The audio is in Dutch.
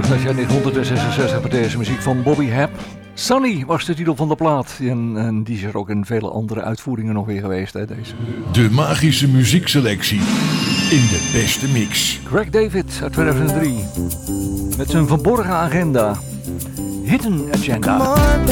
uit jaar 1966 met deze muziek van Bobby Hebb. Sunny was de titel van de plaat. En die is er ook in vele andere uitvoeringen nog weer geweest. Hè, deze. De magische muziekselectie in de beste mix. Craig David uit 2003. Met zijn verborgen agenda. Hidden Agenda.